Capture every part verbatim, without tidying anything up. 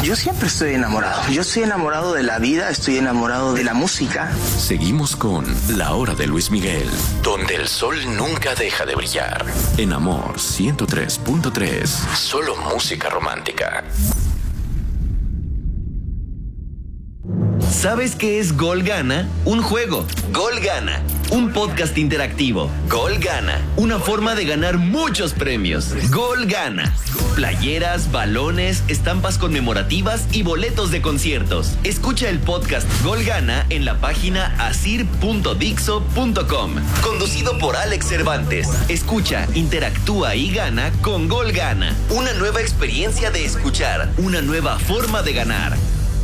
Yo siempre estoy enamorado. Yo estoy enamorado de la vida, estoy enamorado de la música. Seguimos con La Hora de Luis Miguel, donde el sol nunca deja de brillar. En Amor ciento tres punto tres, solo música romántica. ¿Sabes qué es Gol Gana? Un juego. Gol Gana. Un podcast interactivo. Gol Gana. Una forma de ganar muchos premios. Gol Gana. Playeras, balones, estampas conmemorativas y boletos de conciertos. Escucha el podcast Gol Gana en la página asir punto dixo punto com. Conducido por Alex Cervantes. Escucha, interactúa y gana con Gol Gana. Una nueva experiencia de escuchar. Una nueva forma de ganar.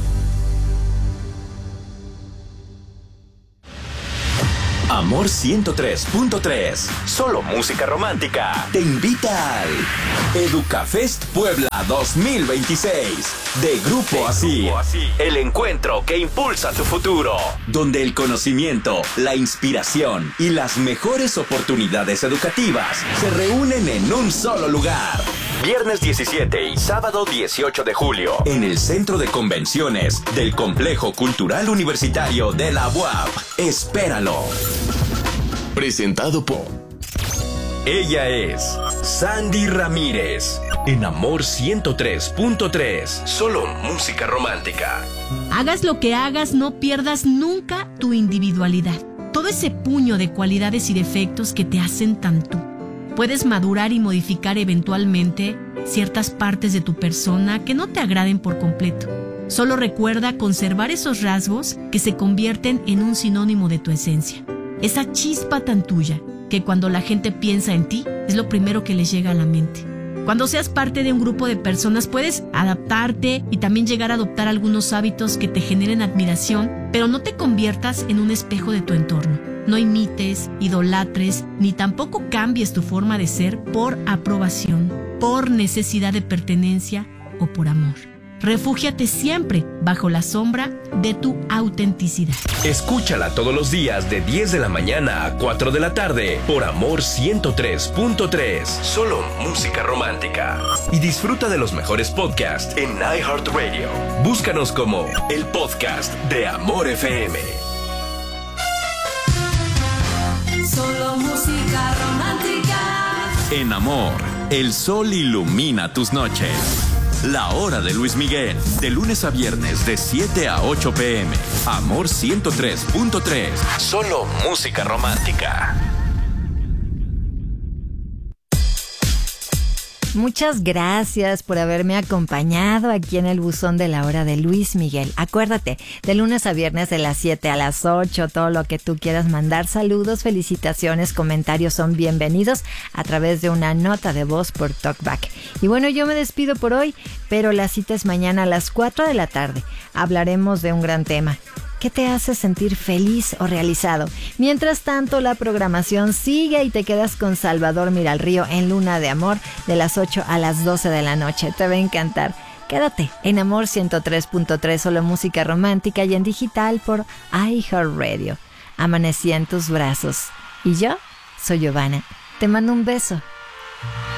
Amor ciento tres punto tres, solo música romántica, te invita al Educafest Puebla dos mil veintiséis de Grupo Así, el encuentro que impulsa tu futuro, donde el conocimiento, la inspiración y las mejores oportunidades educativas se reúnen en un solo lugar. Viernes diecisiete y sábado dieciocho de julio, en el Centro de Convenciones del Complejo Cultural Universitario de la U A P. Espéralo. Presentado por... Ella es Sandy Ramírez. En Amor ciento tres punto tres, solo música romántica. Hagas lo que hagas, no pierdas nunca tu individualidad. Todo ese puño de cualidades y defectos que te hacen tan tú. Puedes madurar y modificar eventualmente ciertas partes de tu persona que no te agraden por completo. Solo recuerda conservar esos rasgos que se convierten en un sinónimo de tu esencia. Esa chispa tan tuya que cuando la gente piensa en ti es lo primero que les llega a la mente. Cuando seas parte de un grupo de personas puedes adaptarte y también llegar a adoptar algunos hábitos que te generen admiración, pero no te conviertas en un espejo de tu entorno. No imites, idolatres, ni tampoco cambies tu forma de ser por aprobación, por necesidad de pertenencia o por amor. Refúgiate siempre bajo la sombra de tu autenticidad. Escúchala todos los días de diez de la mañana a cuatro de la tarde por Amor ciento tres punto tres. Solo música romántica. Y disfruta de los mejores podcasts en iHeartRadio. Búscanos como el podcast de Amor F M. Solo música romántica. En Amor, el sol ilumina tus noches. La Hora de Luis Miguel, de lunes a viernes de siete a ocho pm. Amor ciento tres punto tres, solo música romántica. Muchas gracias por haberme acompañado aquí en el buzón de La Hora de Luis Miguel. Acuérdate, de lunes a viernes de las siete a las ocho, todo lo que tú quieras mandar, saludos, felicitaciones, comentarios son bienvenidos a través de una nota de voz por TalkBack. Y bueno, yo me despido por hoy, pero la cita es mañana a las cuatro de la tarde. Hablaremos de un gran tema. ¿Qué te hace sentir feliz o realizado? Mientras tanto, la programación sigue y te quedas con Salvador Miralrío en Luna de Amor de las ocho a las doce de la noche. Te va a encantar. Quédate en Amor ciento tres punto tres, solo música romántica y en digital por iHeartRadio. Amanecí en tus brazos. Y yo soy Giovanna. Te mando un beso.